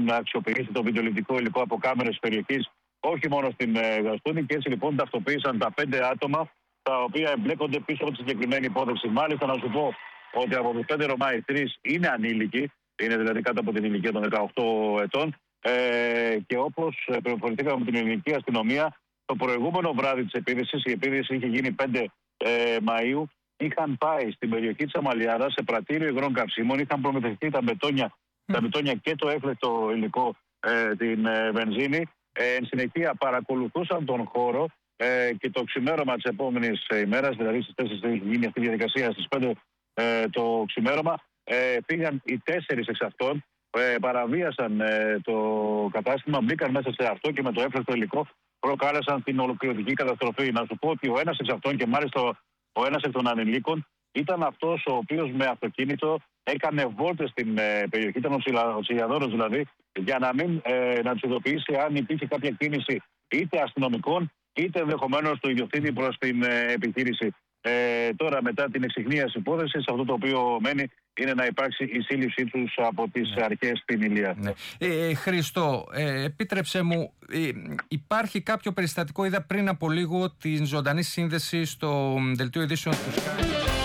έχουν αξιοποιήσει το βιντεοληπτικό υλικό από κάμερες περιοχής, όχι μόνο στην Γαστούνη, και έτσι λοιπόν ταυτοποίησαν τα 5 άτομα τα οποία εμπλέκονται πίσω από τη συγκεκριμένη υπόθεση. Μάλιστα, να σου πω ότι από τους 5 Ρωμά οι 3 είναι ανήλικοι, είναι δηλαδή κάτω από την ηλικία των 18 ετών. Και όπως πληροφορηθήκαμε από την ελληνική αστυνομία, το προηγούμενο βράδυ της επίθεσης, η επίθεση είχε γίνει 5 Μαΐου, είχαν πάει στην περιοχή της Αμαλιάδας σε πρατήριο υγρών καυσίμων, είχαν προμηθευτεί τα μπετόνια και το έφλεκτο υλικό, την βενζίνη. Εν συνεχεία παρακολουθούσαν τον χώρο και το ξημέρωμα της επόμενης ημέρας, δηλαδή στις 4 έχει γίνει αυτή η διαδικασία, στις 5 το ξημέρωμα, πήγαν οι 4 εξ αυτών, παραβίασαν το κατάστημα, μπήκαν μέσα σε αυτό και με το έφλεκτο υλικό προκάλεσαν την ολοκληρωτική καταστροφή. Να σου πω ότι ο ένας εξ αυτών, και μάλιστα ο ένας εκ των ανηλίκων, ήταν αυτός ο οποίος με αυτοκίνητο έκανε βόλτες στην περιοχή, ήταν ο τσιγιαδόρος δηλαδή, για να τους ειδοποιήσει αν υπήρχε κάποια κίνηση είτε αστυνομικών είτε ενδεχομένως του ιδιοκτήτη προς την επιχείρηση. Τώρα, μετά την εξιχνίαση υπόθεσης, αυτό το οποίο μένει είναι να υπάρξει η σύλληψή τους από τις αρχές στην Ηλία. Ναι. Χρήστο, επίτρεψέ μου, υπάρχει κάποιο περιστατικό, είδα πριν από λίγο την ζωντανή σύνδεση στο δελτίο ειδήσεων του Sky.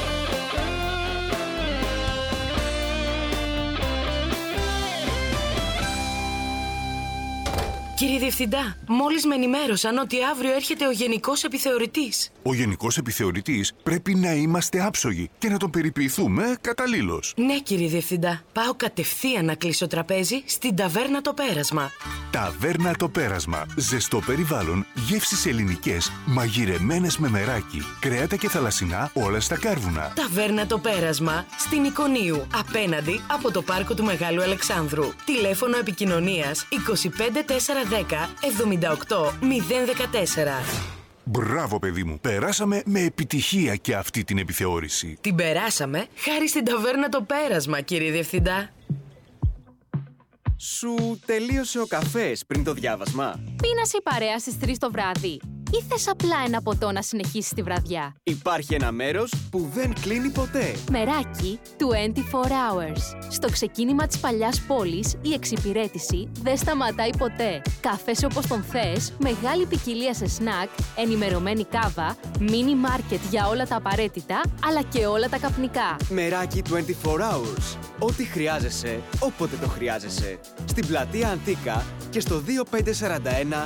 Κύριε Διευθυντά, μόλις με ενημέρωσαν ότι αύριο έρχεται ο Γενικός Επιθεωρητής. Ο Γενικός Επιθεωρητής πρέπει να είμαστε άψογοι και να τον περιποιηθούμε καταλήλως. Ναι, κύριε Διευθυντά. Πάω κατευθείαν να κλείσω τραπέζι στην Ταβέρνα Το Πέρασμα. Ταβέρνα Το Πέρασμα. Ζεστό περιβάλλον, γεύσεις ελληνικές, μαγειρεμένες με μεράκι, κρέατα και θαλασσινά, όλα στα κάρβουνα. Ταβέρνα Το Πέρασμα, στην Εικονίου, απέναντι από το πάρκο του Μεγάλου Αλεξάνδρου. Τηλέφωνο επικοινωνίας 25410 78 014. Μπράβο, παιδί μου. Περάσαμε με επιτυχία και αυτή την επιθεώρηση. Την περάσαμε χάρη στην Ταβέρνα Το Πέρασμα, κύριε Διευθυντά. Σου τελείωσε ο καφές πριν το διάβασμα? Πίνασε η παρέα στις 3 το βράδυ ή θες απλά ένα ποτό να συνεχίσεις τη βραδιά? Υπάρχει ένα μέρος που δεν κλείνει ποτέ. Μεράκι 24 hours. Στο ξεκίνημα της παλιάς πόλης, η εξυπηρέτηση δεν σταματάει ποτέ. Καφές όπως τον θες, μεγάλη ποικιλία σε σνακ, ενημερωμένη κάβα, μίνι μάρκετ για όλα τα απαραίτητα, αλλά και όλα τα καπνικά. Μεράκι 24 hours. Ό,τι χρειάζεσαι, όποτε το χρειάζεσαι. Στην πλατεία Αντίκα και στο 2541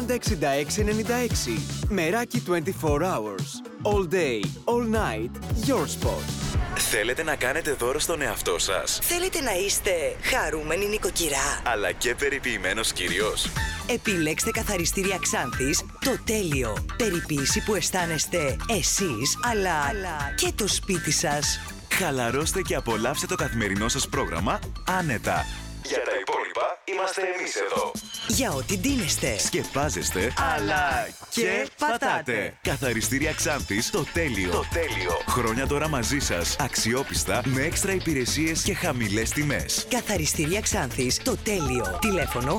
306696. Μεράκι 24 hours. All day, all night, your spot. Θέλετε να κάνετε δώρο στον εαυτό σας? Θέλετε να είστε χαρούμενη νοικοκυρά, αλλά και περιποιημένος κύριος? Επιλέξτε καθαριστήρια Ξάνθης το τέλειο. Περιποίηση που αισθάνεστε εσείς, αλλά και το σπίτι σας. Χαλαρώστε και απολαύστε το καθημερινό σας πρόγραμμα άνετα. Για τα υπόλοιπα είμαστε εμείς εδώ. Για ό,τι ντύνεστε, σκεπάζεστε, αλλά και πατάτε. Καθαριστήρια Ξάνθης, το τέλειο. Το τέλειο. Χρόνια τώρα μαζί σας, αξιόπιστα, με έξτρα υπηρεσίες και χαμηλές τιμές. Καθαριστήρια Ξάνθης, το τέλειο. Τηλέφωνο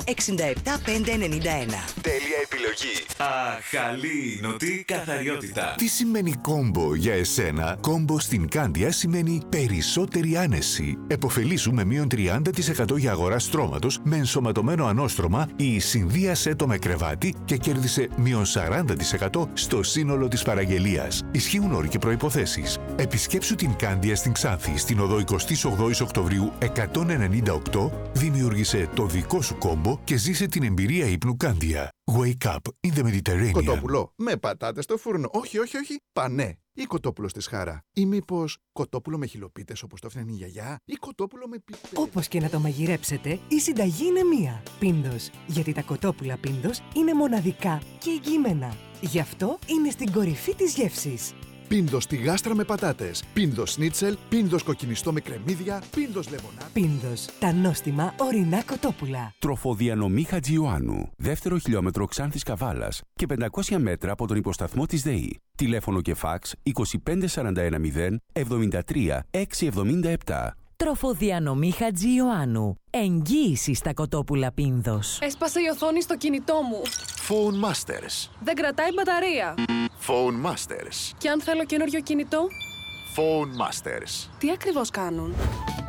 67591. Τέλεια επιλογή. Αχαλή νοτή καθαριότητα. Τι σημαίνει κόμπο για εσένα? Κόμπο στην Κάνδια σημαίνει περισσότερη άνεση. Εποφελήσου με μείον 30% για αγορά στρώματος με ενσωματωμένο ανώστρωμα ή συνδύασέ το με κρεβάτι και κέρδισε μείον 40% στο σύνολο της παραγγελίας. Ισχύουν όροι και προϋποθέσεις. Επισκέψου την Κάνδια στην Ξάνθη, στην οδό 28 Οκτωβρίου 198, δημιούργησε το δικό σου κόμπο και ζήσε την εμπειρία ύπνου Κάνδια. Wake up in the Mediterranean. Κοτόπουλο με πατάτες στο φούρνο. Όχι. Πανέ. Ή κοτόπουλο στη σχάρα. Ή μήπως κοτόπουλο με χιλοπίτες όπως το έφτιαχνε η γιαγιά. Ή κοτόπουλο με πιπέρι. Όπως και να το μαγειρέψετε, η συνταγή είναι μία. Πίντος. Γιατί τα κοτόπουλα Πίντος είναι μοναδικά και εγγυημένα. Γι' αυτό είναι στην κορυφή της γεύσης. Πίντος στη γάστρα με πατάτες. Πίντος σνίτσελ. Πίντος κοκκινιστό με κρεμμύδια. Πίντος λεμονά. Πίντος. Τα νόστιμα ορεινά κοτόπουλα. Τροφοδιανομή Χατζιωάννου. Δεύτερο χιλιόμετρο Ξάνθης Καβάλας και 500 μέτρα από τον υποσταθμό της ΔΕΗ. Τηλέφωνο και φάξ 25410 73 677. Τροφοδιανομή Χατζιωάννου. Εγγύηση στα κοτόπουλα Πίνδος. Έσπασε η οθόνη στο κινητό μου. Phone Masters. Δεν κρατάει μπαταρία. Phone Masters. Και αν θέλω καινούριο κινητό? Phone Masters. Τι ακριβώς κάνουν?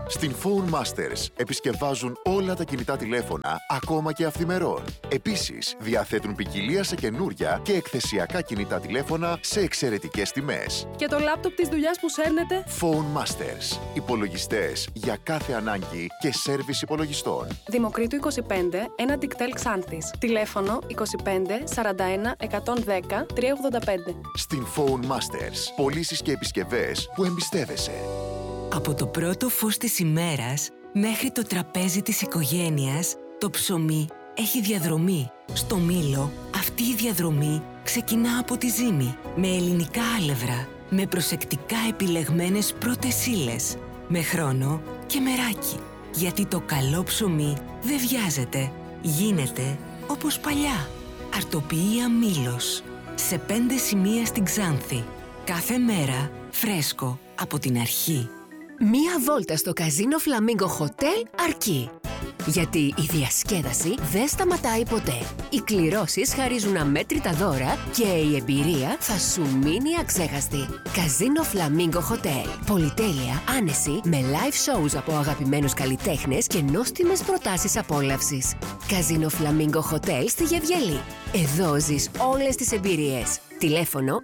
Στην Phone Masters επισκευάζουν όλα τα κινητά τηλέφωνα, ακόμα και αυθημερών. Επίσης, διαθέτουν ποικιλία σε καινούρια και εκθεσιακά κινητά τηλέφωνα σε εξαιρετικές τιμές. Και το λάπτοπ της δουλειάς που σέρνετε? Phone Masters. Υπολογιστές για κάθε ανάγκη και σέρβις υπολογιστών. Δημοκρίτου 25, ένα Dictel Xanthis. Τηλέφωνο 25 41 110 385. Στην Phone Masters. Πωλήσεις και επισκευές που εμπιστεύεσαι. Από το πρώτο φως της ημέρας μέχρι το τραπέζι της οικογένειας, το ψωμί έχει διαδρομή. Στο Μήλο, αυτή η διαδρομή ξεκινά από τη ζύμη, με ελληνικά άλευρα, με προσεκτικά επιλεγμένες πρώτες ύλες, με χρόνο και μεράκι. Γιατί το καλό ψωμί δεν βιάζεται, γίνεται όπως παλιά. Αρτοποιία Μήλος, σε 5 σημεία στην Ξάνθη. Κάθε μέρα φρέσκο από την αρχή. Μία βόλτα στο Καζίνο Φλαμίγκο Χοτέλ αρκεί. Γιατί η διασκέδαση δεν σταματάει ποτέ. Οι κληρώσεις χαρίζουν αμέτρητα δώρα και η εμπειρία θα σου μείνει αξέχαστη. Καζίνο Φλαμίγκο Χοτέλ. Πολυτέλεια, άνεση, με live shows από αγαπημένους καλλιτέχνες και νόστιμες προτάσεις απόλαυσης. Καζίνο Φλαμίγκο Χοτέλ στη Γεβγελή. Εδώ ζεις όλες τις εμπειρίες. Τηλέφωνο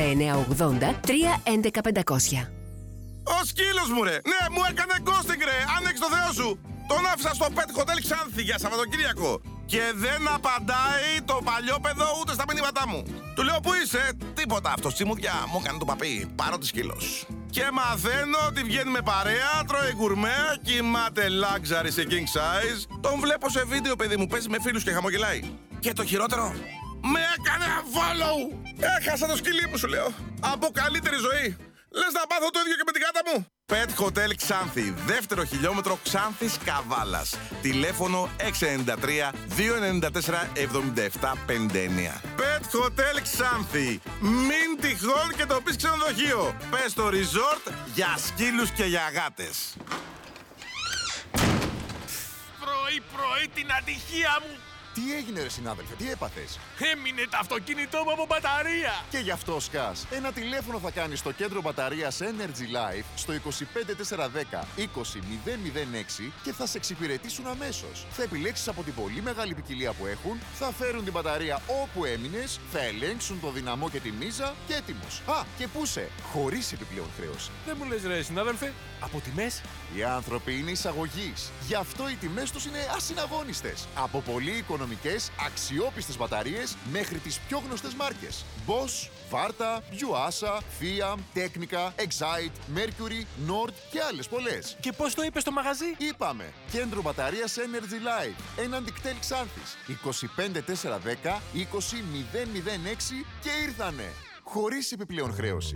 6980 311 500. Ο σκύλος μου ρε! Ναι, μου έκανε ghosting ρε! Άνοιξε το Θεό σου! Τον άφησα στο Pet Hotel Ξάνθη για Σαββατοκύριακο. Και δεν απαντάει το παλιόπαιδο ούτε στα μηνύματά μου. Του λέω που είσαι? Τίποτα, αυτό τσιμουδιά μου έκανε το παπί. Πάρω τη σκύλος. Και μαθαίνω ότι βγαίνει με παρέα, τρώει γκουρμέ, κοιμάται luxury σε king size. Τον βλέπω σε βίντεο, παιδί μου, παίζει με φίλους και χαμογελάει. Και το χειρότερο, με έκανε unfollow! Έχασα το σκυλί μου, σου λέω. Από καλύτερη ζωή. Λες να πάθω το ίδιο και με την κάτα μου. Pet Hotel Ξάνθη, δεύτερο χιλιόμετρο Ξάνθης Καβάλας. Τηλέφωνο 693 294 77 59. Pet Hotel Ξάνθη. Μην τυχόν και το πεις ξενοδοχείο. Πες το resort για σκύλους και για γάτες. Πρωί την ατυχία μου. Τι έγινε ρε συνάδελφε, τι έπαθες? Έμεινε το αυτοκίνητό μου από μπαταρία. Και γι' αυτό σκάς. Ένα τηλέφωνο θα κάνεις στο κέντρο μπαταρίας Energy Life στο 25410 20006 και θα σε εξυπηρετήσουν αμέσως. Θα επιλέξεις από την πολύ μεγάλη ποικιλία που έχουν, θα φέρουν την μπαταρία όπου έμεινες, θα ελέγξουν το δυναμό και τη μίζα και έτοιμος. Α, και πούσε, χωρίς επιπλέον χρέωση. Δεν μου λες ρε συνάδελφε, από τιμές? Οι άνθρωποι είναι εισαγωγής. Γι' αυτό οι τιμές τους είναι ασυναγώνιστες. Από πολύ οικονομικές, αξιόπιστες μπαταρίες μέχρι τις πιο γνωστές μάρκες. Bosch, Varta, Yuasa, Fiat, Technica, Excite, Mercury, Nord και άλλες πολλές. Και πώς το είπες στο μαγαζί? Είπαμε, κέντρο μπαταρίας Energy Life, έναν Dictel Xanthis, 25410 20006 και ήρθανε. Χωρίς επιπλέον χρέωση.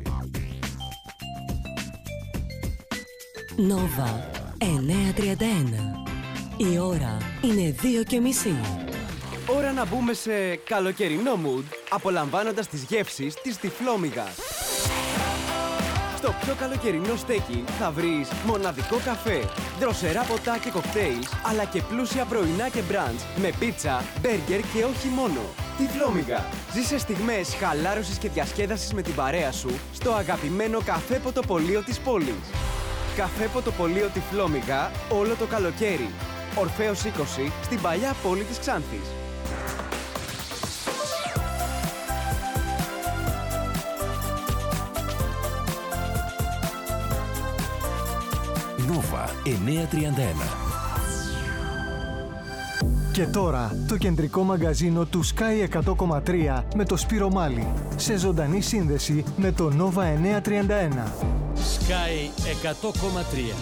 Nova 931. Η ώρα είναι 2:30. Ώρα να μπούμε σε καλοκαιρινό mood, απολαμβάνοντας τις γεύσεις της Τυφλόμυγας. Στο πιο καλοκαιρινό στέκι θα βρεις μοναδικό καφέ, δροσερά ποτά και κοκτέιλς, αλλά και πλούσια πρωινά και μπραντς με πίτσα, μπέργκερ και όχι μόνο. Τυφλόμυγα. Ζήσε στιγμές χαλάρωσης και διασκέδασης με την παρέα σου στο αγαπημένο καφέ ποτοπολείο της πόλης. Καφέ ποτοπολείο Τυφλόμυγα όλο το καλοκαίρι. Ορφέως 20 στην παλιά πόλη της Ξάνθης. Nova 931. Και τώρα το κεντρικό μαγκαζίνο του Sky 100,3 με το Σπύρο Μάλι. Σε ζωντανή σύνδεση με το Nova 931. Sky 100,3.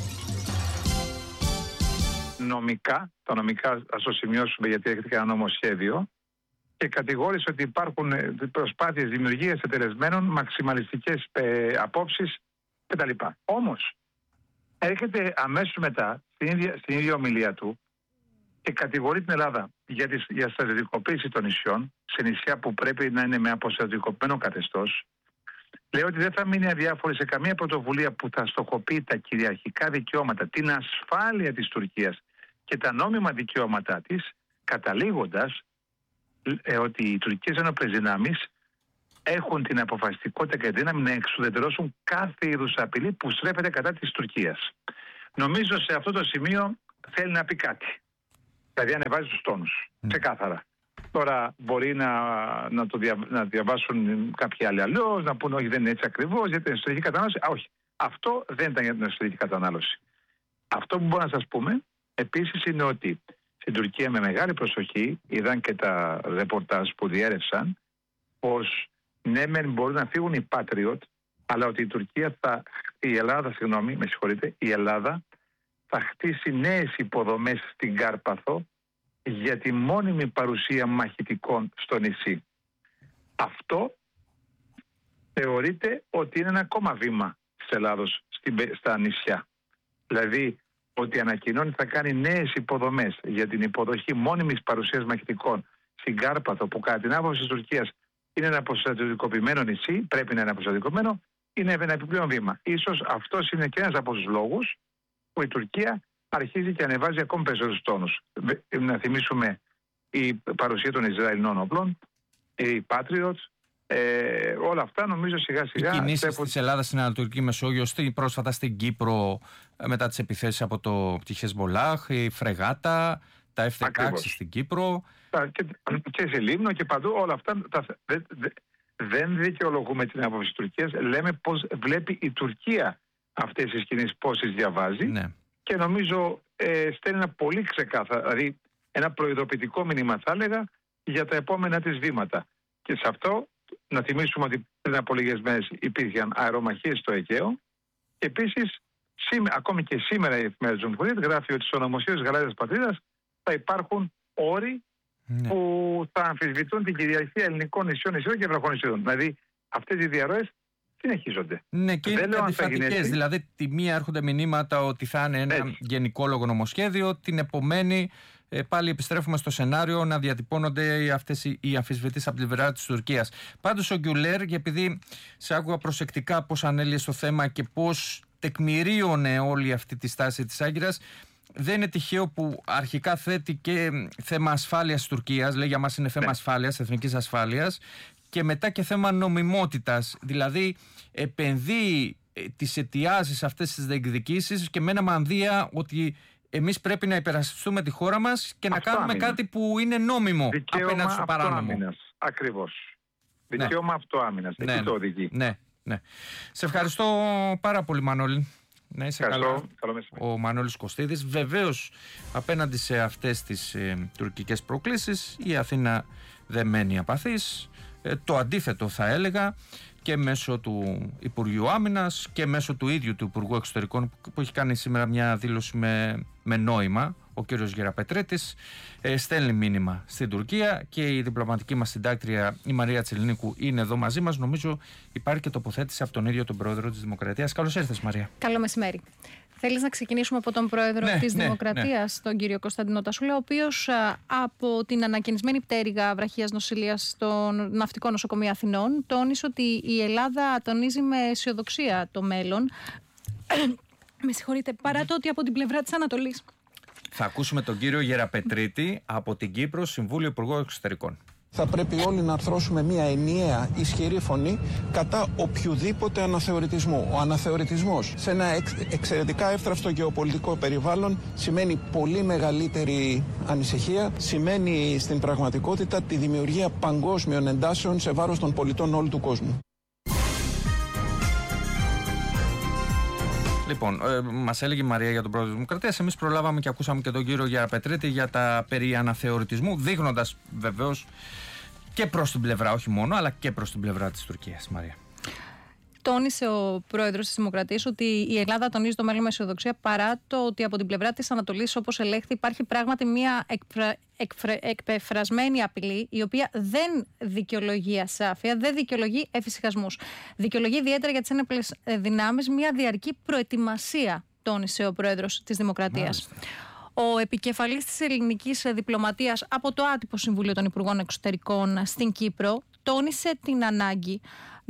Νομικά, τα νομικά ας το σημειώσουμε γιατί έχετε και ένα νομοσχέδιο, και κατηγόρησε ότι υπάρχουν προσπάθειες δημιουργίας εταιρεσμένων, μαξιμαλιστικές απόψεις κτλ. Όμως, έρχεται αμέσως μετά στην ίδια ομιλία του και κατηγορεί την Ελλάδα για στρατιωτικοποίηση των νησιών, σε νησιά που πρέπει να είναι με αποστρατιωτικοποιημένο καθεστώς. Λέει ότι δεν θα μείνει αδιάφορη σε καμία πρωτοβουλία που θα στοχοποιεί τα κυριαρχικά δικαιώματα, την ασφάλεια της Τουρκίας και τα νόμιμα δικαιώματά της, καταλήγοντας ότι οι τουρκικές ενόπλες δυνάμεις έχουν την αποφασιστικότητα και δύναμη να εξουδετερώσουν κάθε είδους απειλή που στρέφεται κατά της Τουρκίας. νομίζω σε αυτό το σημείο θέλει να πει κάτι. Δηλαδή ανεβάζει τους τόνους, ξεκάθαρα. Τώρα μπορεί να διαβάσουν κάποιοι άλλοι αλλιώς, να πούνε όχι δεν είναι έτσι ακριβώς, γιατί είναι εσωτερική κατανάλωση. Όχι, αυτό δεν ήταν για την εσωτερική κατανάλωση. Αυτό που μπορούμε να σας πούμε επίσης είναι ότι στην Τουρκία με μεγάλη προσοχή είδαν και τα ρεπορτάζ που διέρευσαν πως ναι μεν μπορούν να φύγουν οι Patriot, αλλά ότι η Ελλάδα θα χτίσει νέες υποδομές στην Κάρπαθο για τη μόνιμη παρουσία μαχητικών στο νησί. Αυτό θεωρείται ότι είναι ένα ακόμα βήμα της Ελλάδος στα νησιά. Δηλαδή ότι ανακοινώνει θα κάνει νέες υποδομές για την υποδοχή μόνιμης παρουσίας μαχητικών στην Κάρπαθο, που κατά την άποψη της Τουρκίας είναι ένα αποστρατιωτικοποιημένο νησί, πρέπει να είναι αποστρατιωτικοποιημένο, είναι ένα επιπλέον βήμα. Ίσως αυτός είναι και ένας από τους λόγους που η Τουρκία αρχίζει και ανεβάζει ακόμη περισσότερους τόνους. Να θυμίσουμε η παρουσία των Ισραηλινών όπλων, οι Patriots, όλα αυτά νομίζω σιγά σιγά. Οι κινήσεις της Ελλάδας στην Ανατολική Μεσόγειο, πρόσφατα στην Κύπρο μετά τις επιθέσεις από τη Χεσμολάχ, η Φρεγάτα, τα F-16 στην Κύπρο. Και σε Λίμνο και παντού όλα αυτά δεν δικαιολογούμε την άποψη της Τουρκίας. Λέμε πώς βλέπει η Τουρκία αυτές τις κινήσεις, πώς τις διαβάζει. Ναι. Και νομίζω στέλνει ένα πολύ ξεκάθαρο, δηλαδή ένα προειδοποιητικό μήνυμα θα έλεγα για τα επόμενα της βήματα. Και σε αυτό να θυμίσουμε ότι πριν από λίγες μέρες υπήρχαν αερομαχίες στο Αιγαίο και επίσης ακόμη και σήμερα η Εφημερίδα του Δημοκρατία γράφει ότι στο νομοσχέδιο της Γαλάζιας Πατρίδας θα υπάρχουν όροι που θα αμφισβητούν την κυριαρχία ελληνικών νησιών και βραχονησιών. Δηλαδή αυτές οι διαρροές συνεχίζονται. Ναι, και είναι αντιφατικές. Δηλαδή, τη μία έρχονται μηνύματα ότι θα είναι ένα γενικόλογο νομοσχέδιο, την επομένη πάλι επιστρέφουμε στο σενάριο να διατυπώνονται αυτές οι αμφισβητήσεις από την πλευρά της Τουρκίας. Πάντως, ο Γκιουλέρ, και επειδή σε άκουγα προσεκτικά πώς ανέλυε το θέμα και πώς τεκμηρίωνε όλη αυτή τη στάση της Άγκυρας, δεν είναι τυχαίο που αρχικά θέτει και θέμα ασφάλειας της Τουρκίας, λέει για μας είναι θέμα ασφάλειας, εθνικής ασφάλειας, και μετά και θέμα νομιμότητας. Δηλαδή επενδύει τις αιτιάσεις αυτές τις διεκδικήσεις και με ένα μανδύα ότι εμείς πρέπει να υπερασπιστούμε τη χώρα μας και να κάνουμε κάτι που είναι νόμιμο απέναντι στο παράνομο. Ακριβώς. Δικαίωμα αυτοάμυνας. Εκεί το οδηγεί. Ναι. Σε ευχαριστώ πάρα πολύ, Μανώλη. Να είσαι καλά. Ο Μανώλης Κωστίδης. Βεβαίως απέναντι σε αυτές τις τουρκικές προκλήσεις η Αθήνα δεν μένει απαθής. Το αντίθετο θα έλεγα, και μέσω του Υπουργείου Άμυνας και μέσω του ίδιου του Υπουργού Εξωτερικών, που έχει κάνει σήμερα μια δήλωση με νόημα, ο κύριος Γεραπετρέτης, στέλνει μήνυμα στην Τουρκία, και η διπλωματική μας συντάκτρια η Μαρία Τσελνίκου είναι εδώ μαζί μας. Νομίζω υπάρχει και τοποθέτηση από τον ίδιο τον πρόεδρο της Δημοκρατίας. Καλώς ήρθες, Μαρία. Καλό μεσημέρι. Θέλεις να ξεκινήσουμε από τον πρόεδρο της Δημοκρατίας, τον κύριο Κωνσταντινό Τασούλα, ο οποίος από την ανακαινισμένη πτέρυγα βραχίας νοσηλείας στο Ναυτικό Νοσοκομείο Αθηνών τόνισε ότι η Ελλάδα τονίζει με αισιοδοξία το μέλλον. Με συγχωρείτε, παρά το ότι από την πλευρά της Ανατολής. Θα ακούσουμε τον κύριο Γεραπετρίτη από την Κύπρο, Συμβούλιο Υπουργών Εξωτερικών. Θα πρέπει όλοι να αρθρώσουμε μια ενιαία ισχυρή φωνή κατά οποιοδήποτε αναθεωρητισμού. Ο αναθεωρητισμός σε ένα εξαιρετικά εύθραυστο γεωπολιτικό περιβάλλον σημαίνει πολύ μεγαλύτερη ανησυχία, σημαίνει στην πραγματικότητα τη δημιουργία παγκόσμιων εντάσεων σε βάρος των πολιτών όλου του κόσμου. Λοιπόν, μας έλεγε η Μαρία για τον πρόεδρο της Δημοκρατίας. Εμείς προλάβαμε και ακούσαμε και τον κύριο Γεραπετρίτη για τα περί αναθεωρητισμού, δείχνοντας βεβαίως και προς την πλευρά, όχι μόνο, αλλά και προς την πλευρά της Τουρκίας. Μαρία. Τόνισε ο πρόεδρος της Δημοκρατίας ότι η Ελλάδα τονίζει το μέλλον με αισιοδοξία, παρά το ότι από την πλευρά της Ανατολής, όπως ελέγχθη, υπάρχει πράγματι μια εκπεφρασμένη απειλή, η οποία δεν δικαιολογεί ασάφεια, δεν δικαιολογεί εφησυχασμούς. Δικαιολογεί ιδιαίτερα για τις ένοπλες δυνάμεις μια διαρκή προετοιμασία, τόνισε ο πρόεδρος της Δημοκρατίας. Ο επικεφαλής της ελληνικής διπλωματίας από το άτυπο Συμβούλιο των Υπουργών Εξωτερικών στην Κύπρο τόνισε την ανάγκη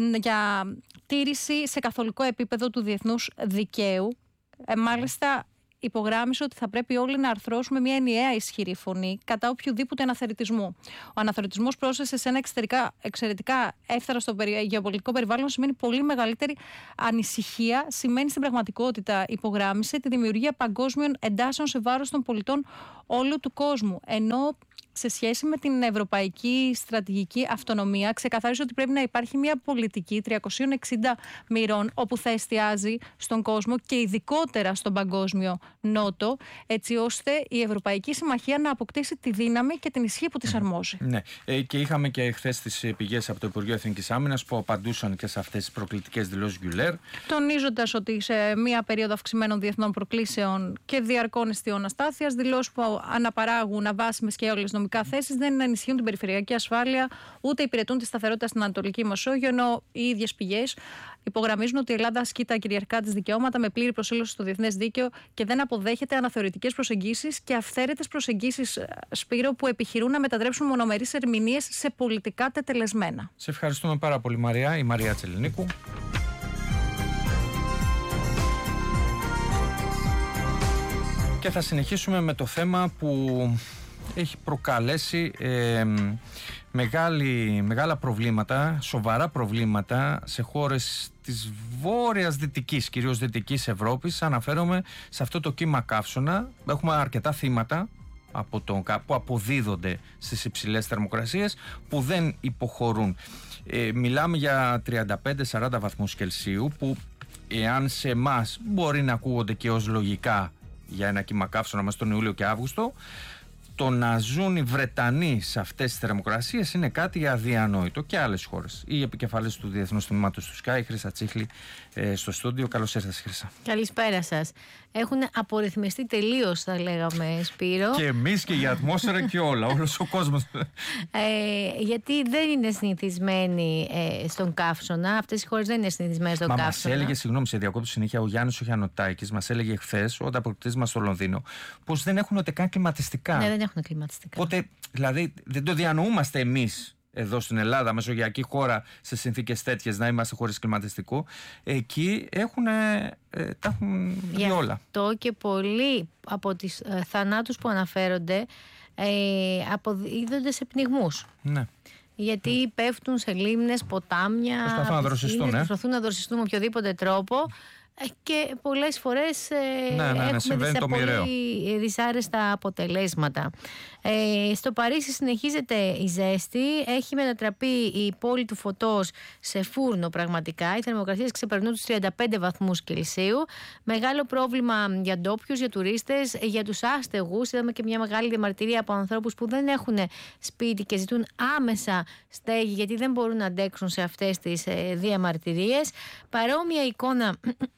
για τήρηση σε καθολικό επίπεδο του διεθνούς δικαίου. Μάλιστα, υπογράμμισε ότι θα πρέπει όλοι να αρθρώσουμε μια ενιαία ισχυρή φωνή κατά οποιοδήποτε αναθεωρητισμού. Ο αναθεωρητισμός πρόσθεσε σε ένα εξαιρετικά εύθραυστο γεωπολιτικό περιβάλλον σημαίνει πολύ μεγαλύτερη ανησυχία, σημαίνει στην πραγματικότητα, υπογράμμισε, τη δημιουργία παγκόσμιων εντάσεων σε βάρος των πολιτών όλου του κόσμου. Ενώ σε σχέση με την ευρωπαϊκή στρατηγική αυτονομία, ξεκαθάρισε ότι πρέπει να υπάρχει μια πολιτική 360 μοιρών, όπου θα εστιάζει στον κόσμο και ειδικότερα στον παγκόσμιο νότο, έτσι ώστε η Ευρωπαϊκή Συμμαχία να αποκτήσει τη δύναμη και την ισχύ που της αρμόζει. Ναι. Και είχαμε και χθες τις πηγές από το Υπουργείο Εθνικής Άμυνας που απαντούσαν και σε αυτές τις προκλητικές δηλώσεις Γκιουλέρ. Τονίζοντας ότι σε μια περίοδο αυξημένων διεθνών προκλήσεων και διαρκών εστιών αστάθειας, δηλώσεις που αναπαράγουν αβάσιμες και όλες νομικά θέσεις δεν ενισχύουν την περιφερειακή ασφάλεια ούτε υπηρετούν τη σταθερότητα στην Ανατολική Μεσόγειο, ενώ οι ίδιες πηγές υπογραμμίζουν ότι η Ελλάδα ασκεί τα κυριαρχικά της δικαιώματα με πλήρη προσήλωση στο διεθνές δίκαιο και δεν αποδέχεται αναθεωρητικές προσεγγίσεις και αυθαίρετες προσεγγίσεις, Σπύρο, που επιχειρούν να μετατρέψουν μονομερείς ερμηνείες σε πολιτικά τετελεσμένα. Σε ευχαριστούμε πάρα πολύ, Μαρία. Η Μαρία Τσελινίκου. Και θα συνεχίσουμε με το θέμα που έχει προκαλέσει μεγάλα προβλήματα, σοβαρά προβλήματα σε χώρες της βόρειας δυτικής, κυρίως δυτικής Ευρώπης. Αναφέρομαι σε αυτό το κύμα καύσωνα. Έχουμε αρκετά θύματα που αποδίδονται στις υψηλές θερμοκρασίες, που δεν υποχωρούν. Μιλάμε για 35-40 βαθμούς Κελσίου, που εάν σε εμάς μπορεί να ακούγονται και ως λογικά για ένα κύμα καύσωνα μας τον Ιούλιο και Αύγουστο, το να ζουν οι Βρετανοί σε αυτές τις θερμοκρασίες είναι κάτι αδιανόητο, και άλλες χώρες. Η επικεφαλής του Διεθνούς Τμήματος του Sky, Χρύσα Τσίχλη, στο στούντιο. Καλώς ήρθατε, Χρύσα. Καλησπέρα σας. Έχουν απορριθμιστεί τελείως, θα λέγαμε, Σπύρο. Και εμείς και η ατμόσφαιρα και όλα, όλος ο κόσμος. Γιατί δεν είναι συνηθισμένοι στον καύσωνα. Αυτές οι χώρες δεν είναι συνηθισμένες στον καύσωνα. Μας έλεγε, συγγνώμη, σε διακόπτω συνέχεια, ο Γιάννης ο Χιανοτάκης μας έλεγε χθες, ο ανταποκριτής μας στο Λονδίνο, πως δεν έχουν ούτε καν κλιματιστικά. Ναι, δεν έχουν κλιματιστικά. Οπότε, δηλαδή, δεν το διανοούμαστε εμείς εδώ στην Ελλάδα, μεσογειακή χώρα, σε συνθήκες τέτοιες, να είμαστε χωρίς κλιματιστικό. Εκεί τα έχουν δει όλα. Γι' αυτό και πολλοί από τις θανάτους που αναφέρονται αποδίδονται σε πνιγμούς. Ναι. Γιατί πέφτουν σε λίμνες, ποτάμια, προσπαθούν να δροσιστούν με οποιοδήποτε τρόπο. Και πολλές φορές έχουμε δει πολύ δυσάρεστα αποτελέσματα. Στο Παρίσι συνεχίζεται η ζέστη. Έχει μετατραπεί η πόλη του φωτός σε φούρνο πραγματικά. Οι θερμοκρασίες ξεπερνούν τους 35 βαθμούς Κελσίου. Μεγάλο πρόβλημα για ντόπιους, για τουρίστες, για τους άστεγους. Είδαμε και μια μεγάλη διαμαρτυρία από ανθρώπους που δεν έχουν σπίτι και ζητούν άμεσα στέγη, γιατί δεν μπορούν να αντέξουν σε αυτές τις διαμαρτυρίες. Παρόμοια εικόνα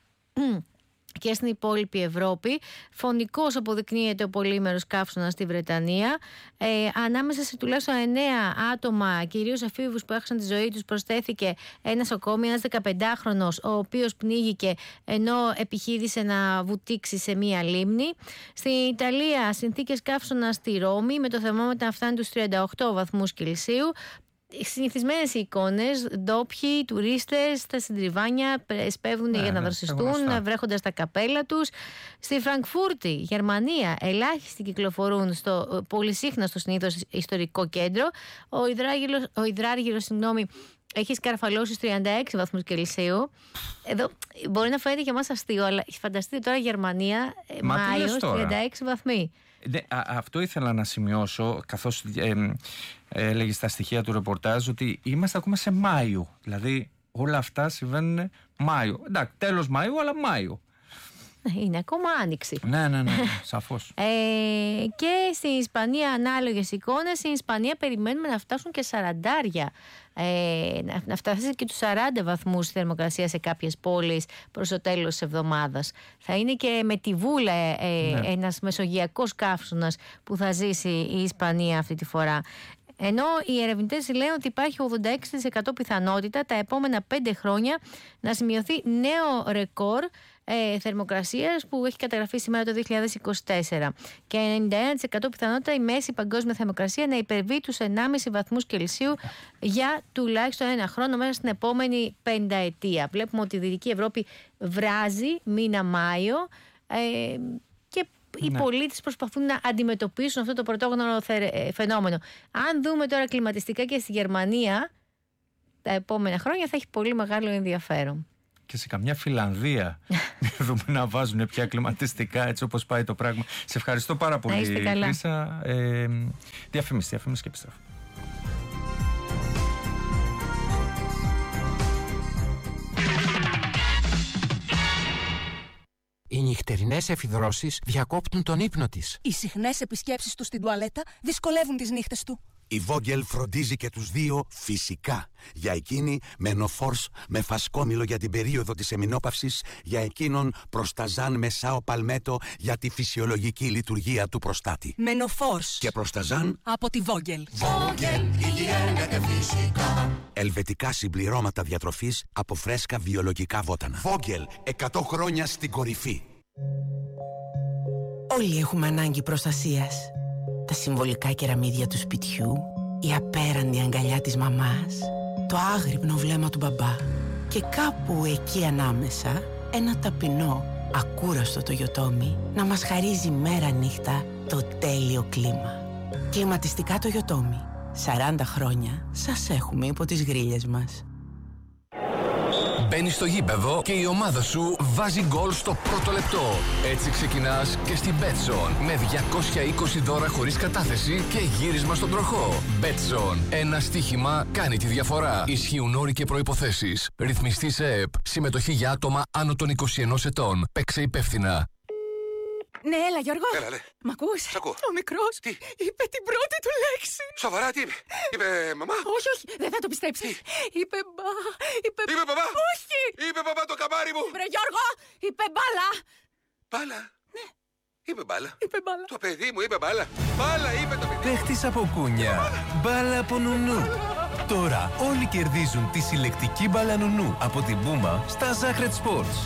και στην υπόλοιπη Ευρώπη. Φωνικός αποδεικνύεται ο πολύμερος καύσωνας στη Βρετανία. Ανάμεσα σε τουλάχιστον 9 άτομα, κυρίως εφήβους που έχασαν τη ζωή τους, προσθέθηκε ένας ακόμη, ένας 15χρονος, ο οποίος πνίγηκε ενώ επιχείρησε να βουτήξει σε μία λίμνη. Στην Ιταλία, συνθήκες καύσωνας στη Ρώμη, με το θερμόμετρο να φτάνει τους 38 βαθμούς Κελσίου. Συνηθισμένες οι εικόνες, ντόπιοι, τουρίστες, τα συντριβάνια σπέβουν για να δροσιστούν, βρέχοντας τα καπέλα τους. Στη Φραγκφούρτη, Γερμανία, ελάχιστοι κυκλοφορούν πολύ συχνά στο συνήθως ιστορικό κέντρο. Ο υδράργυρος, έχει σκαρφαλώσει 36 βαθμούς Κελσίου. Εδώ μπορεί να φαίνεται για μας αστείο, αλλά φανταστείτε τώρα Γερμανία, Μάιος, 36 βαθμοί. Αυτό ήθελα να σημειώσω, καθώς έλεγε στα στοιχεία του ρεπορτάζ, ότι είμαστε ακόμα σε Μάιο. Δηλαδή όλα αυτά συμβαίνουν Μάιο. Εντάξει, τέλος Μαΐου, αλλά Μάιο. Είναι ακόμα άνοιξη. Ναι, σαφώς. Και στην Ισπανία ανάλογες εικόνες. Στην Ισπανία περιμένουμε να φτάσουν και 40. Να φτάσει και τους 40 βαθμούς θερμοκρασία σε κάποιες πόλεις προς το τέλος της εβδομάδας. Θα είναι και με τη βούλα ένας μεσογειακός καύσωνας που θα ζήσει η Ισπανία αυτή τη φορά. Ενώ οι ερευνητές λένε ότι υπάρχει 86% πιθανότητα τα επόμενα 5 χρόνια να σημειωθεί νέο ρεκόρ θερμοκρασίας που έχει καταγραφεί σήμερα το 2024. Και 91% πιθανότητα η μέση παγκόσμια θερμοκρασία να υπερβεί τους 1,5 βαθμούς Κελσίου για τουλάχιστον ένα χρόνο μέσα στην επόμενη πενταετία. Βλέπουμε ότι η Δυτική Ευρώπη βράζει μήνα Μάιο. Και οι πολίτες προσπαθούν να αντιμετωπίσουν αυτό το πρωτόγνωρο φαινόμενο. Αν δούμε τώρα κλιματιστικά και στη Γερμανία, τα επόμενα χρόνια θα έχει πολύ μεγάλο ενδιαφέρον. Και σε καμιά Φιλανδία δούμε να βάζουν πια κλιματιστικά, έτσι όπως πάει το πράγμα. Σε ευχαριστώ πάρα πολύ, Χρύσα. Διαφήμιση και επιστρέφω. Οι νυχτερινές εφηδρώσεις διακόπτουν τον ύπνο της. Οι συχνές επισκέψεις του στην τουαλέτα δυσκολεύουν τις νύχτες του. Η Vogel φροντίζει και τους δύο φυσικά. Για εκείνη Μενοφόρς με φασκόμηλο για την περίοδο της εμεινόπαυσης, για εκείνον Προσταζάν με Σάο Παλμέτο για τη φυσιολογική λειτουργία του προστάτη. Μενοφόρς και Προσταζάν από τη Vogel. Vogel, υγιένεται φυσικά. Ελβετικά συμπληρώματα διατροφής από φρέσκα βιολογικά βότανα. Vogel, 100 χρόνια στην κορυφή. Όλοι έχουμε ανάγκη προστασίας. Τα συμβολικά κεραμίδια του σπιτιού, η απέραντη αγκαλιά της μαμάς, το άγρυπνο βλέμμα του μπαμπά και κάπου εκεί ανάμεσα ένα ταπεινό, ακούραστο Toyotomi να μας χαρίζει μέρα νύχτα το τέλειο κλίμα. Κλιματιστικά Toyotomi. 40 χρόνια σας έχουμε υπό τις γρίλες μας. Μπαίνεις στο γήπεδο και η ομάδα σου βάζει γκολ στο πρώτο λεπτό. Έτσι ξεκινάς και στην Betson με 220 δώρα χωρίς κατάθεση και γύρισμα στον τροχό. Betson. Ένα στοίχημα κάνει τη διαφορά. Ισχύουν όροι και προϋποθέσεις. Ρυθμιστή σε ΕΕΠ. Συμμετοχή για άτομα άνω των 21 ετών. Παίξε υπεύθυνα. Ναι, έλα Γιώργο. Έλα, λέ. Μ' ακούς? Σ' ακούω. Ο μικρός είπε την πρώτη του λέξη. Σοβαρά, τι είπε? Είπε μαμά? Όχι, δεν θα το πιστέψεις. Είπε μπαμπά? Όχι. Είπε μπαμπά το καμάρι μου. Βρε Γιώργο, είπε μπάλα. Μπάλα? Ναι. Είπε μπάλα. Είπε μπάλα. Το παιδί μου είπε μπάλα. Μπάλα είπε το παιδί. Παίχτης από κούνια. Μπάλα από νουνού. Τώρα όλοι κερδίζουν τη συλλεκτική μπάλα νουνού από την Puma στα Zahret Sports.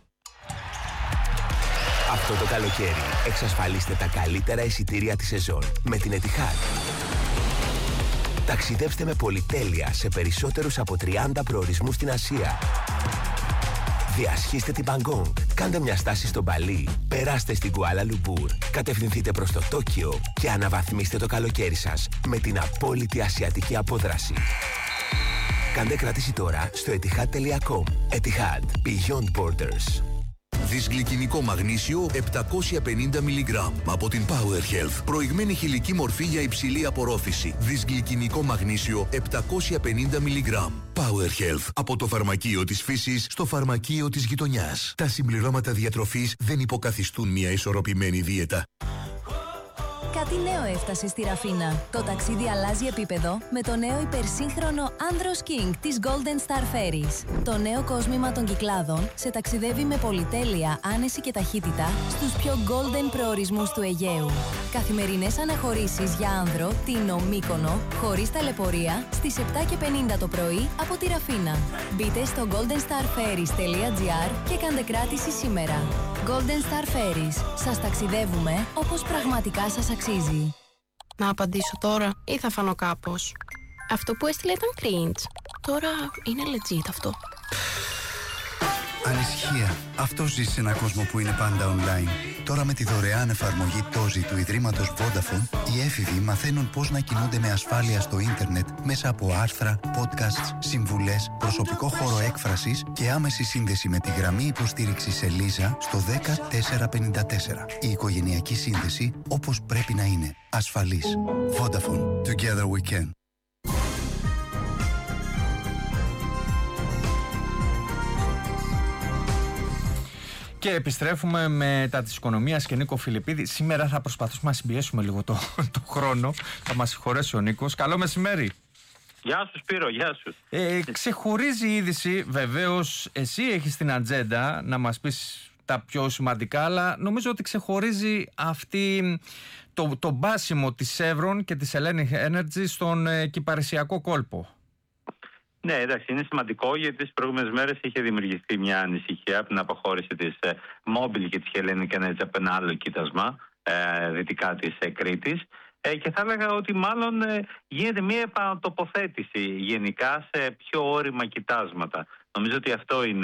Αυτό το καλοκαίρι εξασφαλίστε τα καλύτερα εισιτήρια της σεζόν με την Etihad. Ταξιδέψτε με πολυτέλεια σε περισσότερους από 30 προορισμούς στην Ασία. Διασχίστε την Μπαγκόγκ, κάντε μια στάση στο Μπαλί, περάστε στην Κουάλα Λουμπούρ, κατευθυνθείτε προς το Τόκιο και αναβαθμίστε το καλοκαίρι σας με την απόλυτη ασιατική απόδραση. Κάντε κράτηση τώρα στο etihad.com. Etihad. Beyond Borders. Δυσγλυκινικό μαγνήσιο 750 mg από την Power Health. Προηγμένη χηλική μορφή για υψηλή απορρόφηση. Δυσγλυκινικό μαγνήσιο 750 mg. Power Health. Από το φαρμακείο της φύσης στο φαρμακείο της γειτονιάς. Τα συμπληρώματα διατροφής δεν υποκαθιστούν μια ισορροπημένη δίαιτα. Κάτι νέο έφτασε στη Ραφίνα. Το ταξίδι αλλάζει επίπεδο με το νέο υπερσύγχρονο Andros King της Golden Star Ferries. Το νέο κόσμημα των Κυκλάδων σε ταξιδεύει με πολυτέλεια, άνεση και ταχύτητα στους πιο golden προορισμούς του Αιγαίου. Καθημερινές αναχωρήσεις για άνδρο, Τίνο, Μύκονο, χωρίς ταλαιπωρία, στις 7:50 το πρωί από τη Ραφίνα. Μπείτε στο goldenstarferries.gr και κάντε κράτηση σήμερα. Golden Star Ferries. Σας ταξιδεύουμε όπως πραγματικά σας αξίζει. Να απαντήσω τώρα ή θα φανώ κάπως? Αυτό που έστειλε ήταν cringe. Τώρα είναι legit αυτό. Ανησυχία. Αυτό ζει σε έναν κόσμο που είναι πάντα online. Τώρα με τη δωρεάν εφαρμογή Tozi του Ιδρύματος Vodafone, οι έφηβοι μαθαίνουν πώς να κινούνται με ασφάλεια στο ίντερνετ μέσα από άρθρα, podcasts, συμβουλές, προσωπικό χώρο έκφρασης και άμεση σύνδεση με τη γραμμή υποστήριξης Ελίζα στο 10454. Η οικογενειακή σύνδεση όπως πρέπει να είναι. Ασφαλής. Vodafone. Together we can. Και επιστρέφουμε με τα της οικονομίας και Νίκο Φιλιππίδη. Σήμερα θα προσπαθήσουμε να συμπιέσουμε λίγο το χρόνο. Θα μας συγχωρέσει ο Νίκος. Καλό μεσημέρι. Γεια σου Σπύρο, γεια σου. Ξεχωρίζει η είδηση, βεβαίως εσύ έχεις την ατζέντα να μας πεις τα πιο σημαντικά, αλλά νομίζω ότι ξεχωρίζει αυτή το μπάσιμο της Chevron και της Hellenic Energy στον κυπαρισιακό κόλπο. Ναι, εντάξει, είναι σημαντικό γιατί τις προηγούμενες μέρες είχε δημιουργηθεί μια ανησυχία από την αποχώρηση της Mobil και της Hellenic Energy από ένα άλλο κοίτασμα δυτικά της Κρήτης. Και θα έλεγα ότι μάλλον γίνεται μια επανατοποθέτηση γενικά σε πιο όρημα κοιτάσματα. Νομίζω ότι αυτό είναι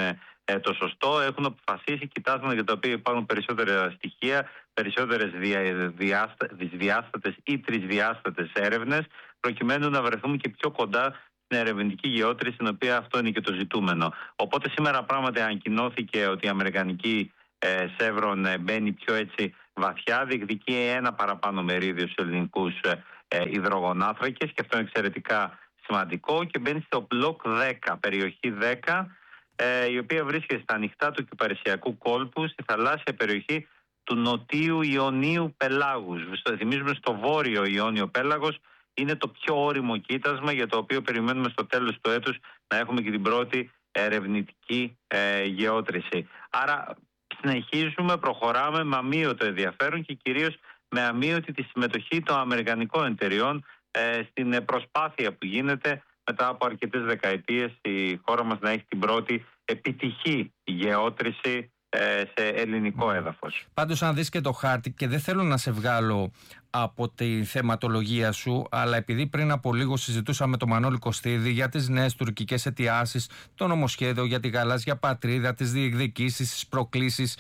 το σωστό. Έχουν αποφασίσει κοιτάσματα για τα οποία υπάρχουν περισσότερα στοιχεία, περισσότερες δυσδιάστατες ή τρισδιάστατες έρευνες, προκειμένου να βρεθούμε και πιο κοντά στην ερευνητική γεώτρηση, στην οποία αυτό είναι και το ζητούμενο. Οπότε σήμερα πράγματι ανακοινώθηκε ότι η αμερικανική Chevron μπαίνει πιο έτσι βαθιά, διεκδικεί ένα παραπάνω μερίδιο στους ελληνικούς υδρογονάνθρακες, και αυτό είναι εξαιρετικά σημαντικό, και μπαίνει στο μπλοκ 10, περιοχή 10, η οποία βρίσκεται στα ανοιχτά του Κυπαρισιακού κόλπου, στη θαλάσσια περιοχή του νοτίου Ιωνίου πελάγους. Θυμίζουμε, στο βόρειο Ιόνιο πέλαγος είναι το πιο ώριμο κοίτασμα, για το οποίο περιμένουμε στο τέλος του έτους να έχουμε και την πρώτη ερευνητική γεώτρηση. Άρα συνεχίζουμε, προχωράμε με αμείωτο ενδιαφέρον και κυρίως με αμείωτη τη συμμετοχή των αμερικανικών εταιριών στην προσπάθεια που γίνεται μετά από αρκετές δεκαετίες η χώρα μας να έχει την πρώτη επιτυχή γεώτρηση σε ελληνικό έδαφος. Πάντως, αν δεις και το χάρτη, και δεν θέλω να σε βγάλω από τη θεματολογία σου, αλλά επειδή πριν από λίγο συζητούσαμε με τον Μανώλη Κωστίδη για τις νέες τουρκικές αιτιάσεις, το νομοσχέδιο για τη γαλάζια πατρίδα, τις διεκδικήσεις, τις προκλήσεις,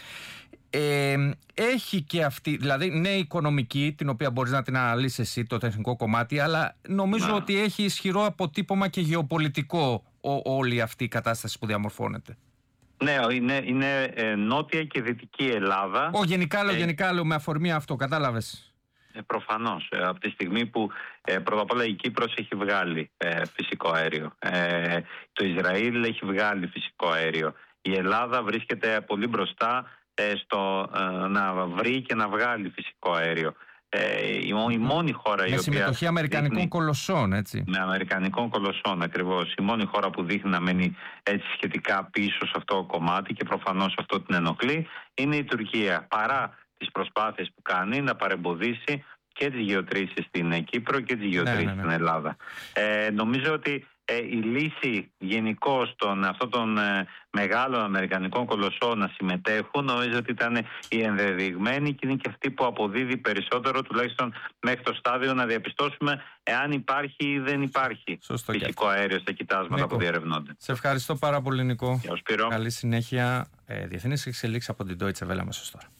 έχει και αυτή, δηλαδή νέα οικονομική, την οποία μπορείς να την αναλύσεις εσύ, το τεχνικό κομμάτι, αλλά νομίζω ότι έχει ισχυρό αποτύπωμα και γεωπολιτικό όλη αυτή η κατάσταση που διαμορφώνεται. Ναι, είναι νότια και δυτική Ελλάδα. Γενικά λέω με αφορμή αυτό, κατάλαβες. Προφανώς. Από τη στιγμή που πρώτα απ' όλα η Κύπρος έχει βγάλει φυσικό αέριο. Το Ισραήλ έχει βγάλει φυσικό αέριο. Η Ελλάδα βρίσκεται πολύ μπροστά στο να βρει και να βγάλει φυσικό αέριο. Η μόνη χώρα με συμμετοχή αμερικανικών κολοσσών, έτσι. Με αμερικανικών κολοσσών, ακριβώς. Η μόνη χώρα που δείχνει να μένει έτσι σχετικά πίσω σε αυτό το κομμάτι, και προφανώς αυτό την ενοχλεί, είναι η Τουρκία. Παρά τις προσπάθειες που κάνει να παρεμποδίσει και τις γεωτρήσεις στην Κύπρο και τις γεωτρήσεις στην Ελλάδα. Νομίζω ότι η λύση γενικώς των αυτών των μεγάλων αμερικανικών κολοσσών να συμμετέχουν, νομίζω ότι ήταν η ενδεδειγμένη, και είναι και αυτή που αποδίδει περισσότερο, τουλάχιστον μέχρι το στάδιο, να διαπιστώσουμε εάν υπάρχει ή δεν υπάρχει φυσικό αέριο στα κοιτάσματα που διερευνώνται. Σε ευχαριστώ πάρα πολύ, Νικό. Γεια σου, Σπύρο. Καλή συνέχεια. Διεθνείς εξελίξεις από την Deutsche Welle αμέσως τώρα.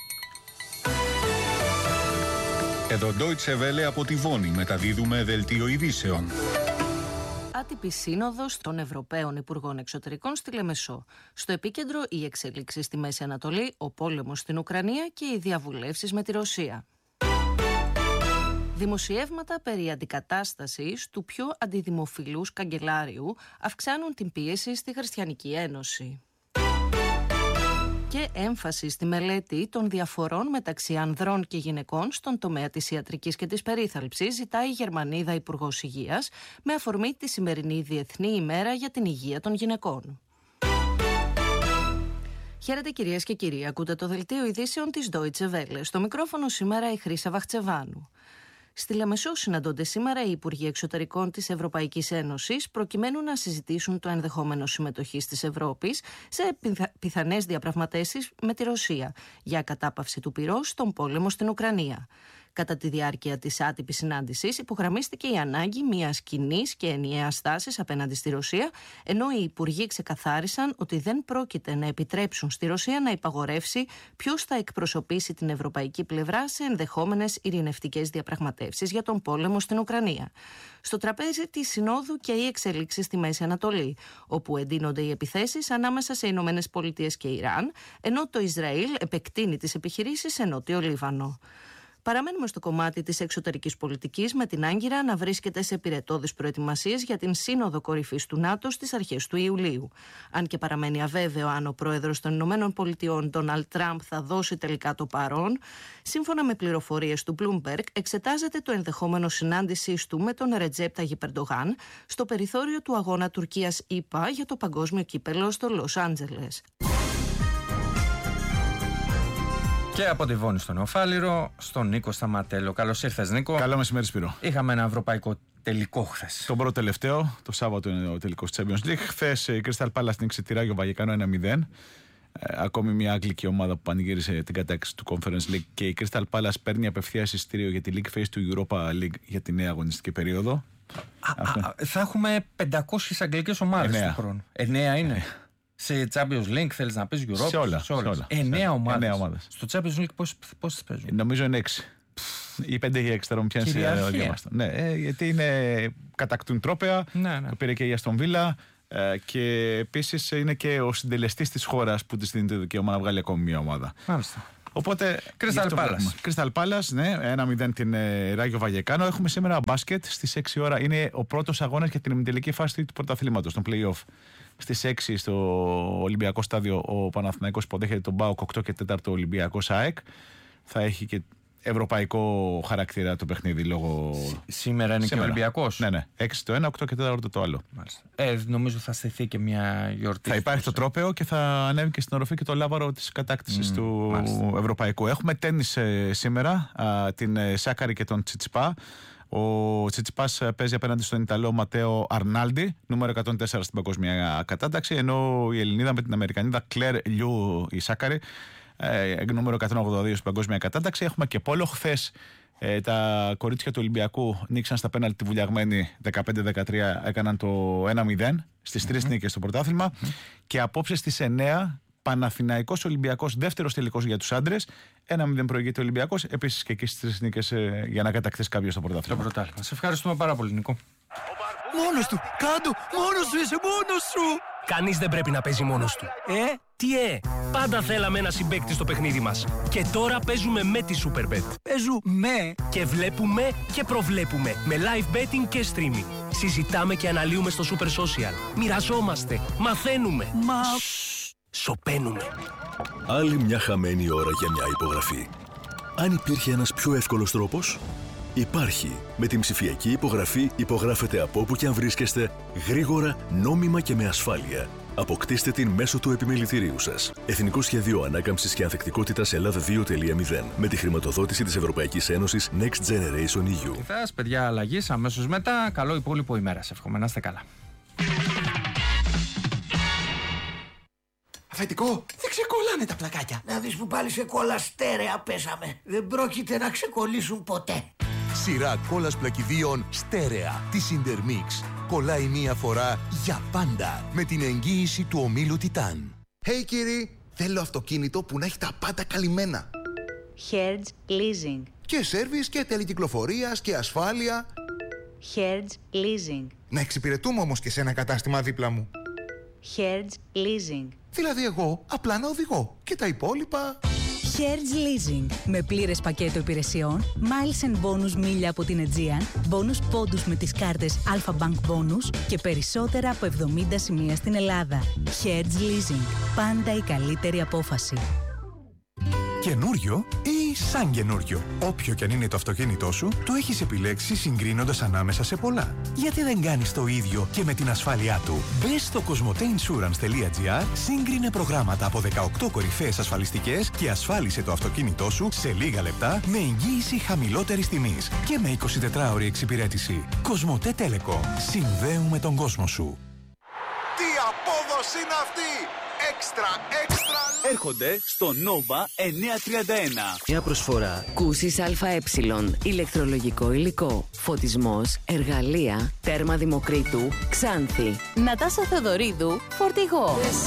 Εδώ Deutsche Welle από τη Βόνη μεταδίδουμε δελτίο ειδήσεων. Άτυπη σύνοδος των Ευρωπαίων Υπουργών Εξωτερικών στη Λεμεσό. Στο επίκεντρο οι εξελίξεις στη Μέση Ανατολή, ο πόλεμος στην Ουκρανία και οι διαβουλεύσεις με τη Ρωσία. Δημοσιεύματα περί αντικατάστασης του πιο αντιδημοφιλούς καγκελάριου αυξάνουν την πίεση στη Χριστιανική Ένωση. Και έμφαση στη μελέτη των διαφορών μεταξύ ανδρών και γυναικών στον τομέα της ιατρικής και της περίθαλψης, ζητάει η Γερμανίδα Υπουργός Υγείας με αφορμή τη σημερινή Διεθνή ημέρα για την υγεία των γυναικών. Χαίρετε κυρίες και κύριοι, ακούτε το δελτίο ειδήσεων της Deutsche Welle. Στο μικρόφωνο σήμερα η Χρύσα Βαχτσεβάνου. Στη Λεμεσό συναντώνται σήμερα οι Υπουργοί Εξωτερικών της Ευρωπαϊκής Ένωσης προκειμένου να συζητήσουν το ενδεχόμενο συμμετοχής της Ευρώπης σε πιθανές διαπραγματεύσεις με τη Ρωσία για κατάπαυση του πυρός στον πόλεμο στην Ουκρανία. Κατά τη διάρκεια της άτυπης συνάντησης υπογραμμίστηκε η ανάγκη μιας κοινής και ενιαίας στάσης απέναντι στη Ρωσία, ενώ οι υπουργοί ξεκαθάρισαν ότι δεν πρόκειται να επιτρέψουν στη Ρωσία να υπαγορεύσει ποιος θα εκπροσωπήσει την ευρωπαϊκή πλευρά σε ενδεχόμενες ειρηνευτικές διαπραγματεύσεις για τον πόλεμο στην Ουκρανία. Στο τραπέζι της Συνόδου και οι εξελίξεις στη Μέση Ανατολή, όπου εντείνονται οι επιθέσεις ανάμεσα σε Ηνωμένες Πολιτείες και Ιράν, ενώ το Ισραήλ επεκτείνει τις επιχειρήσεις σε Νότιο Λίβανο. Παραμένουμε στο κομμάτι της εξωτερικής πολιτικής, με την Άγκυρα να βρίσκεται σε πυρετώδεις προετοιμασίες για την Σύνοδο Κορυφής του ΝΑΤΟ στις αρχές του Ιουλίου. Αν και παραμένει αβέβαιο αν ο πρόεδρος των Ηνωμένων Πολιτειών, Ντόναλντ Τραμπ, θα δώσει τελικά το παρόν, σύμφωνα με πληροφορίες του Bloomberg, εξετάζεται το ενδεχόμενο συνάντησής του με τον Ρετζέπ Ταγιπ Ερντογάν στο περιθώριο του αγώνα Τουρκίας-ΗΠΑ για το παγκόσμιο κύπελλο στο Λος Άντζελες. Και από τη Βόνη στον Νεοφάλιρο, στον Νίκο Σταματέλο. Καλώς ήρθες, Νίκο. Καλό μεσημέρι, Σπύρο. Είχαμε ένα ευρωπαϊκό τελικό χθες. Τον πρώτο τελευταίο, το Σάββατο είναι ο τελικός Champions League. Χθες η Crystal Palace την Τυράγιο Βαγεκάνο 1-0. Ακόμη μια αγγλική ομάδα που πανηγύρισε την κατάκτηση του Conference League, και η Crystal Palace παίρνει απευθείας εισιτήριο για τη League Phase του Europa League για τη νέα αγωνιστική περίοδο. Θα έχουμε 500 αγγλικές ομάδες του χρόνου. 9 είναι. Σε Champions League θέλεις να παίζεις Europa? Σε όλα. 9 ομάδες. Στο Champions League πόσες παίζουν? Νομίζω είναι 6. Ή 5 ή 6 τώρα μου πιάνει. Ναι, γιατί κατακτούν τρόπαια. Το πήρε και η Αστον Βίλα. Και επίσης είναι και ο συντελεστής της χώρας που της δίνει το δικαίωμα να βγάλει ακόμη μια ομάδα. Μάλιστα. Οπότε. Crystal Palace, ναι, 1-0 την Ράγιο Βαγεκάνο. Έχουμε σήμερα μπάσκετ στις 6 ώρα. Είναι ο πρώτος αγώνας για την ημιτελική φάση του πρωταθλήματος, τον play-off. Στις 6 στο Ολυμπιακό Στάδιο ο Παναθηναϊκός υποδέχεται τον ΠΑΟΚ, 8 και 4 ο Ολυμπιακός ΑΕΚ. Θα έχει και ευρωπαϊκό χαρακτήρα το παιχνίδι λόγω. Σήμερα είναι και ο Ολυμπιακός. Ναι. 6 το ένα, 8 και 4 το άλλο. Νομίζω θα στηθεί και μια γιορτή. Θα υπάρχει το τρόπαιο και θα ανέβει και στην οροφή και το λάβαρο της κατάκτησης του ευρωπαϊκού. Έχουμε τένις σήμερα, την Σάκαρη και τον Τσιτσιπά. Ο Τσιτσιπάς παίζει απέναντι στον Ιταλό Ματέο Αρνάλντι, νούμερο 104 στην παγκόσμια κατάταξη, ενώ η Ελληνίδα με την Αμερικανίδα Κλέρ Λιού η Σάκαρη, νούμερο 182 στην παγκόσμια κατάταξη. Έχουμε και πόλο. Χθες τα κορίτσια του Ολυμπιακού νίξαν στα πέναλτι τη βουλιαγμένη 15-13, έκαναν το 1-0 στις 3 νίκες στο πρωτάθλημα. Και απόψε στις 9 Παναθηναϊκός Ολυμπιακός, δεύτερος τελικός για τους άντρες. 1-0 προηγείται ο Ολυμπιακός. Επίσης και εκεί στις 3 νίκες για να κατακτήσει κάποιος το πρωτάθλημα. Σε ευχαριστούμε πάρα πολύ, Νικό. Μόνος του! Κάντο! Μόνος σου είσαι, μόνος σου! Κανείς δεν πρέπει να παίζει μόνος του. Τι πάντα θέλαμε ένα συμπαίκτη στο παιχνίδι μας. Και τώρα παίζουμε με τη Superbet. Παίζουμε! Και βλέπουμε και προβλέπουμε. Με live betting και streaming. Συζητάμε και αναλύουμε στο Super Social. Μοιραζόμαστε. Μαθαίνουμε. Σωπαίνουμε. Άλλη μια χαμένη ώρα για μια υπογραφή. Αν υπήρχε ένας πιο εύκολος τρόπος, υπάρχει. Με την ψηφιακή υπογραφή υπογράφετε από όπου και αν βρίσκεστε, γρήγορα, νόμιμα και με ασφάλεια. Αποκτήστε την μέσω του επιμελητηρίου σας. Εθνικό Σχέδιο Ανάκαμψης και Ανθεκτικότητας Ελλάδα 2.0 με τη χρηματοδότηση της Ευρωπαϊκής Ένωσης Next Generation EU. Θες, παιδιά, αλλαγής αμέσως μετά. Καλό υπόλοιπο ημέρας. Εύχομαι να είστε καλά. Αφεντικό, δεν ξεκολλάνε τα πλακάκια. Να δεις που πάλι σε κόλλα στέρεα πέσαμε. Δεν πρόκειται να ξεκολλήσουν ποτέ. Σειρά κόλλας πλακιδίων στέρεα της Intermix. Κολλάει μία φορά για πάντα με την εγγύηση του ομίλου Τιτάν. Hey κύριοι, θέλω αυτοκίνητο που να έχει τα πάντα καλυμμένα. Hertz Leasing. Και σέρβις και τελεκυκλοφορίας και ασφάλεια. Hertz Leasing. Να εξυπηρετούμε όμως και σε ένα κατάστημα δίπλα μου. Hertz Leasing. Δηλαδή εγώ απλά να οδηγώ και τα υπόλοιπα... Hertz Leasing. Με πλήρες πακέτο υπηρεσιών, miles and bonus μίλια από την Aegean, bonus πόντους με τις κάρτες Alpha Bank Bonus και περισσότερα από 70 σημεία στην Ελλάδα. Hertz Leasing. Πάντα η καλύτερη απόφαση. Καινούριο ή σαν καινούριο. Όποιο κι αν είναι το αυτοκίνητό σου, το έχεις επιλέξει συγκρίνοντας ανάμεσα σε πολλά. Γιατί δεν κάνεις το ίδιο και με την ασφάλειά του? Μπες στο cosmoteinsurance.gr, σύγκρινε προγράμματα από 18 κορυφαίες ασφαλιστικές και ασφάλισε το αυτοκίνητό σου σε λίγα λεπτά με εγγύηση χαμηλότερης τιμής και με 24ωρη εξυπηρέτηση. Cosmote Telecom. Συνδέουμε τον κόσμο σου. Τι απόδοση είναι αυτή! Έξτρα! Έρχονται στο Nova 931. Μια προσφορά. Κούσης ΑΕ. Ηλεκτρολογικό υλικό. Φωτισμός. Εργαλεία. Τέρμα Δημοκρίτου. Ξάνθη. Νατάσα Θεοδωρίδου. Φορτηγό.